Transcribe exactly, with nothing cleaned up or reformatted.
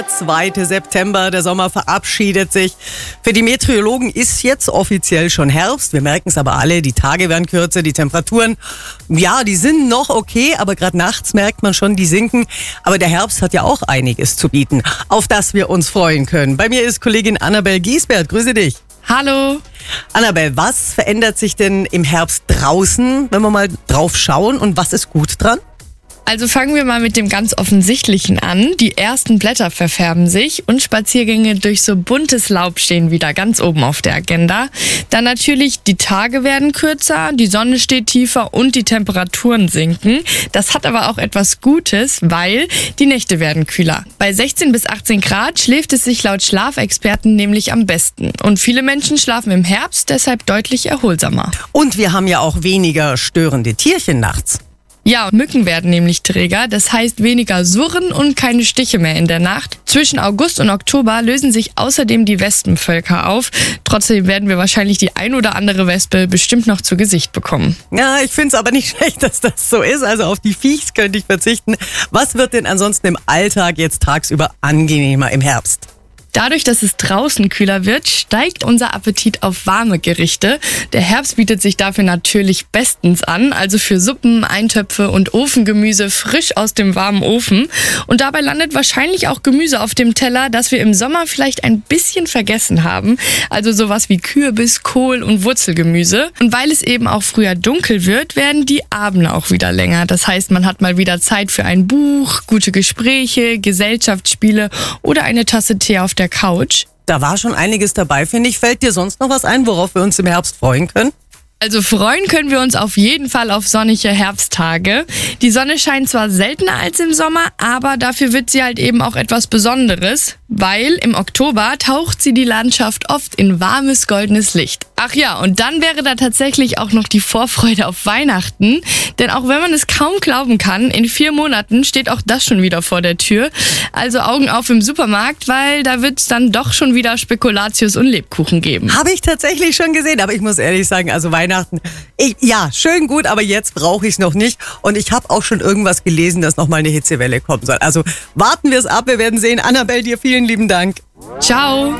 zweiter September, der Sommer verabschiedet sich. Für die Meteorologen ist jetzt offiziell schon Herbst. Wir merken es aber alle, die Tage werden kürzer, die Temperaturen, ja, die sind noch okay, aber gerade nachts merkt man schon, die sinken. Aber der Herbst hat ja auch einiges zu bieten, auf das wir uns freuen können. Bei mir ist Kollegin Annabel Giesbert. Grüße dich. Hallo. Annabel, was verändert sich denn im Herbst draußen, wenn wir mal drauf schauen, und was ist gut dran? Also fangen wir mal mit dem ganz Offensichtlichen an. Die ersten Blätter verfärben sich und Spaziergänge durch so buntes Laub stehen wieder ganz oben auf der Agenda. Dann natürlich, die Tage werden kürzer, die Sonne steht tiefer und die Temperaturen sinken. Das hat aber auch etwas Gutes, weil die Nächte werden kühler. Bei sechzehn bis achtzehn Grad schläft es sich laut Schlafexperten nämlich am besten. Und viele Menschen schlafen im Herbst deshalb deutlich erholsamer. Und wir haben ja auch weniger störende Tierchen nachts. Ja, Mücken werden nämlich träger, das heißt weniger Surren und keine Stiche mehr in der Nacht. Zwischen August und Oktober lösen sich außerdem die Wespenvölker auf. Trotzdem werden wir wahrscheinlich die ein oder andere Wespe bestimmt noch zu Gesicht bekommen. Ja, ich finde es aber nicht schlecht, dass das so ist. Also auf die Viechs könnte ich verzichten. Was wird denn ansonsten im Alltag jetzt tagsüber angenehmer im Herbst? Dadurch, dass es draußen kühler wird, steigt unser Appetit auf warme Gerichte. Der Herbst bietet sich dafür natürlich bestens an, also für Suppen, Eintöpfe und Ofengemüse frisch aus dem warmen Ofen. Und dabei landet wahrscheinlich auch Gemüse auf dem Teller, das wir im Sommer vielleicht ein bisschen vergessen haben. Also sowas wie Kürbis, Kohl und Wurzelgemüse. Und weil es eben auch früher dunkel wird, werden die Abende auch wieder länger. Das heißt, man hat mal wieder Zeit für ein Buch, gute Gespräche, Gesellschaftsspiele oder eine Tasse Tee auf der der Couch. Da war schon einiges dabei, finde ich. Fällt dir sonst noch was ein, worauf wir uns im Herbst freuen können? Also freuen können wir uns auf jeden Fall auf sonnige Herbsttage. Die Sonne scheint zwar seltener als im Sommer, aber dafür wird sie halt eben auch etwas Besonderes, weil im Oktober taucht sie die Landschaft oft in warmes, goldenes Licht. Ach ja, und dann wäre da tatsächlich auch noch die Vorfreude auf Weihnachten, denn auch wenn man es kaum glauben kann, in vier Monaten steht auch das schon wieder vor der Tür. Also Augen auf im Supermarkt, weil da wird es dann doch schon wieder Spekulatius und Lebkuchen geben. Habe ich tatsächlich schon gesehen, aber ich muss ehrlich sagen, also Weihnachten Ich, ja, schön gut, aber jetzt brauche ich es noch nicht. Und ich habe auch schon irgendwas gelesen, dass nochmal eine Hitzewelle kommen soll. Also warten wir es ab, wir werden sehen. Annabel, dir vielen lieben Dank. Ciao.